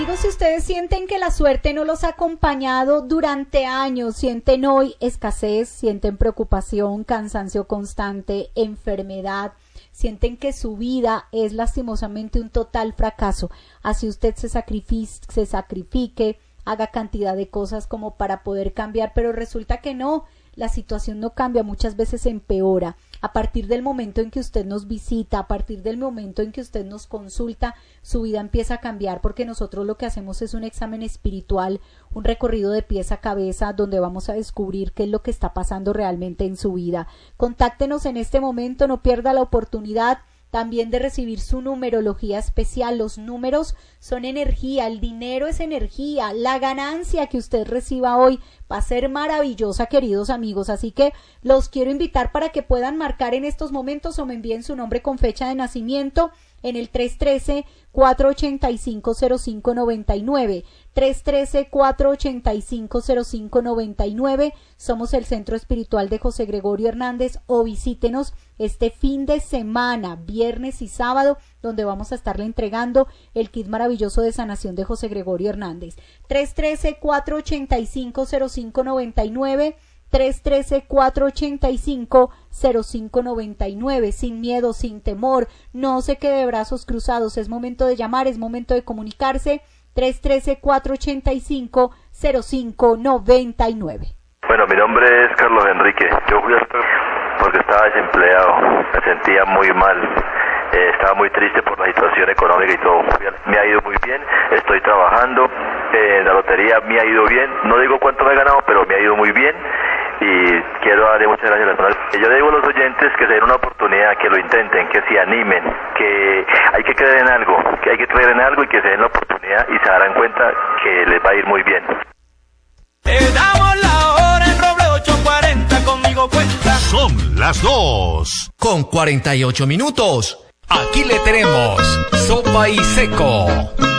Si ustedes sienten que la suerte no los ha acompañado durante años, sienten hoy escasez, sienten preocupación, cansancio constante, enfermedad, sienten que su vida es lastimosamente un total fracaso, así usted se sacrifique, haga cantidad de cosas como para poder cambiar, pero resulta que no, la situación no cambia, muchas veces empeora. A partir del momento en que usted nos visita, a partir del momento en que usted nos consulta, su vida empieza a cambiar, porque nosotros lo que hacemos es un examen espiritual, un recorrido de pies a cabeza, donde vamos a descubrir qué es lo que está pasando realmente en su vida. Contáctenos en este momento, no pierda la oportunidad también de recibir su numerología especial. Los números son energía, el dinero es energía, la ganancia que usted reciba hoy va a ser maravillosa, queridos amigos, así que los quiero invitar para que puedan marcar en estos momentos o me envíen su nombre con fecha de nacimiento en el 313-485-0599, 313-485-0599. Somos el Centro Espiritual de José Gregorio Hernández, o visítenos este fin de semana, viernes y sábado, donde vamos a estarle entregando el kit maravilloso de sanación de José Gregorio Hernández. 313-485-0599, 313-485-0599, sin miedo, sin temor, no se quede de brazos cruzados, es momento de llamar, es momento de comunicarse, 313-485-0599. Bueno, mi nombre es Carlos Enrique, yo fui porque estaba desempleado, me sentía muy mal, estaba muy triste por la situación económica y todo. Me ha ido muy bien, estoy trabajando, en la lotería me ha ido bien, no digo cuánto me he ganado, pero me ha ido muy bien. Y quiero darle muchas gracias a las personas. Yo le digo a los oyentes que se den una oportunidad, que lo intenten, que se animen, que hay que creer en algo, y que se den la oportunidad y se darán cuenta que les va a ir muy bien. Te damos la hora en Roble 840, conmigo cuenta. Son las 2:48. Aquí le tenemos Sopa y Seco.